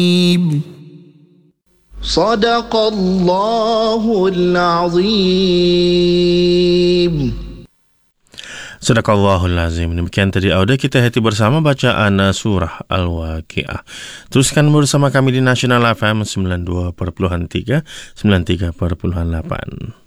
Sadaqallahul azim. Sadaqallahul azim. Demikian tadi audio kita hati bersama bacaan surah Al-Waqiah. Teruskan bersama kami di Nasional FM 92.3, 93.8.